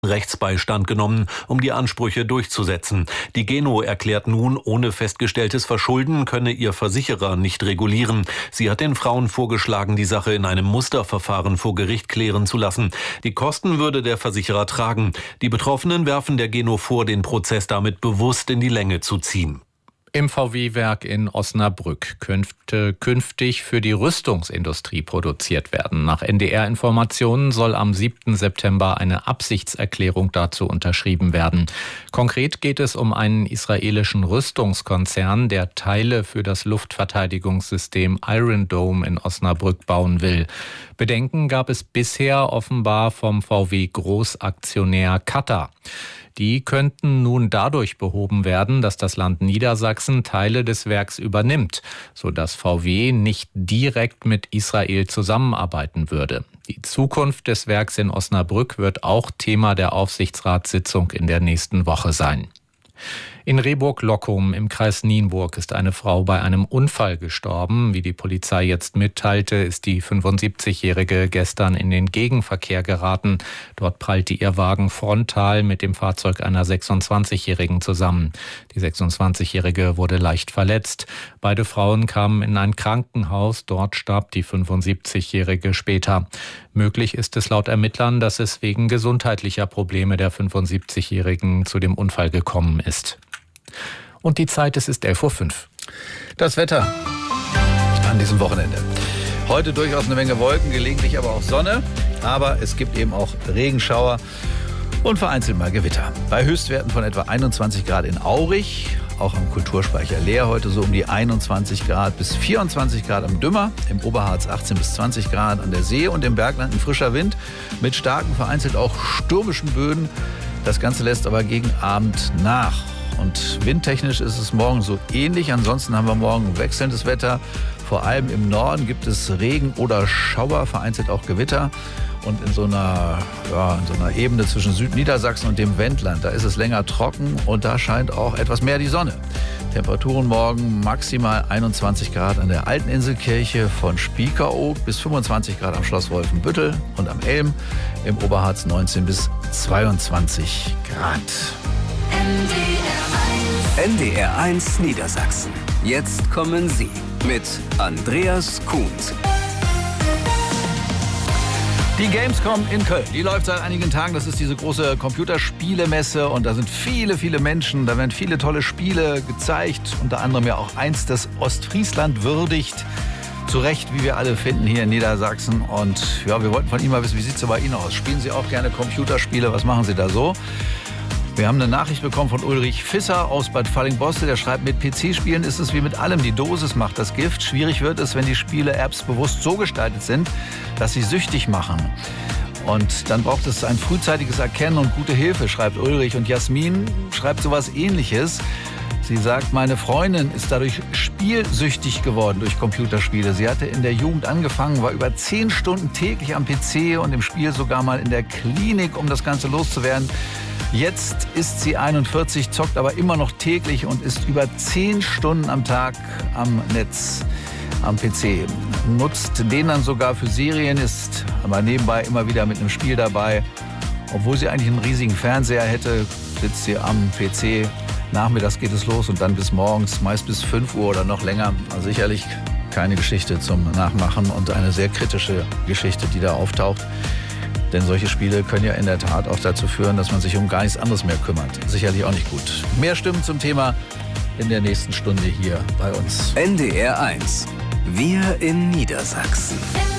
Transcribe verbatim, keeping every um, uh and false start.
Rechtsbeistand genommen, um die Ansprüche durchzusetzen. Die Geno erklärt nun, ohne festgestelltes Verschulden könne ihr Versicherer nicht regulieren. Sie hat den Frauen vorgeschlagen, die Sache in einem Musterverfahren vor Gericht klären zu lassen. Die Kosten würde der Versicherer tragen. Die Betroffenen werfen der Geno vor, den Prozess damit bewusst in die Länge zu ziehen. Im V W-Werk in Osnabrück könnte künftig für die Rüstungsindustrie produziert werden. Nach N D R-Informationen soll am siebten September eine Absichtserklärung dazu unterschrieben werden. Konkret geht es um einen israelischen Rüstungskonzern, der Teile für das Luftverteidigungssystem Iron Dome in Osnabrück bauen will. Bedenken gab es bisher offenbar vom V W-Großaktionär Qatar. Die könnten nun dadurch behoben werden, dass das Land Niedersachsen Teile des Werks übernimmt, sodass V W nicht direkt mit Israel zusammenarbeiten würde. Die Zukunft des Werks in Osnabrück wird auch Thema der Aufsichtsratssitzung in der nächsten Woche sein. In Rehburg-Lockum im Kreis Nienburg ist eine Frau bei einem Unfall gestorben. Wie die Polizei jetzt mitteilte, ist die fünfundsiebzigjährige gestern in den Gegenverkehr geraten. Dort prallte ihr Wagen frontal mit dem Fahrzeug einer sechsundzwanzigjährigen zusammen. Die sechsundzwanzigjährige wurde leicht verletzt. Beide Frauen kamen in ein Krankenhaus. Dort starb die fünfundsiebzigjährige später. Möglich ist es laut Ermittlern, dass es wegen gesundheitlicher Probleme der fünfundsiebzigjährigen zu dem Unfall gekommen ist. Und die Zeit, es ist elf Uhr fünf. Das Wetter an diesem Wochenende. Heute durchaus eine Menge Wolken, gelegentlich aber auch Sonne. Aber es gibt eben auch Regenschauer und vereinzelt mal Gewitter. Bei Höchstwerten von etwa einundzwanzig Grad in Aurich, auch am Kulturspeicher Leer heute so um die einundzwanzig Grad bis vierundzwanzig Grad am Dümmer, im Oberharz achtzehn bis zwanzig Grad an der See und im Bergland ein frischer Wind mit starken, vereinzelt auch stürmischen Böen. Das Ganze lässt aber gegen Abend nach. Und windtechnisch ist es morgen so ähnlich. Ansonsten haben wir morgen wechselndes Wetter. Vor allem im Norden gibt es Regen oder Schauer, vereinzelt auch Gewitter. Und in so einer, ja, in so einer Ebene zwischen Südniedersachsen und dem Wendland, da ist es länger trocken und da scheint auch etwas mehr die Sonne. Temperaturen morgen maximal einundzwanzig Grad an der Alten Inselkirche von Spiekeroog bis fünfundzwanzig Grad am Schloss Wolfenbüttel und am Elm. Im Oberharz neunzehn bis zweiundzwanzig Grad. N D R eins Niedersachsen. Jetzt kommen Sie mit Andreas Kuhns. Die Gamescom in Köln, die läuft seit einigen Tagen. Das ist diese große Computerspielemesse und da sind viele, viele Menschen. Da werden viele tolle Spiele gezeigt, unter anderem ja auch eins, das Ostfriesland würdigt. Zu Recht, wie wir alle finden, hier in Niedersachsen. Und ja, wir wollten von Ihnen mal wissen, wie sieht es bei Ihnen aus? Spielen Sie auch gerne Computerspiele? Was machen Sie da so? Wir haben eine Nachricht bekommen von Ulrich Visser aus Bad Fallingbostel. Der schreibt, mit P C-Spielen ist es wie mit allem. Die Dosis macht das Gift. Schwierig wird es, wenn die Spiele-Apps bewusst so gestaltet sind, dass sie süchtig machen. Und dann braucht es ein frühzeitiges Erkennen und gute Hilfe, schreibt Ulrich. Und Jasmin schreibt sowas Ähnliches. Sie sagt, meine Freundin ist dadurch spielsüchtig geworden durch Computerspiele. Sie hatte in der Jugend angefangen, war über zehn Stunden täglich am P C und im Spiel sogar mal in der Klinik, um das Ganze loszuwerden. Jetzt ist sie einundvierzig, zockt aber immer noch täglich und ist über zehn Stunden am Tag am Netz, am P C. Nutzt den dann sogar für Serien, ist aber nebenbei immer wieder mit einem Spiel dabei. Obwohl sie eigentlich einen riesigen Fernseher hätte, sitzt sie am P C. Nachmittags geht es los und dann bis morgens, meist bis fünf Uhr oder noch länger. Also sicherlich keine Geschichte zum Nachmachen und eine sehr kritische Geschichte, die da auftaucht. Denn solche Spiele können ja in der Tat auch dazu führen, dass man sich um gar nichts anderes mehr kümmert. Sicherlich auch nicht gut. Mehr Stimmen zum Thema in der nächsten Stunde hier bei uns. N D R eins. Wir in Niedersachsen.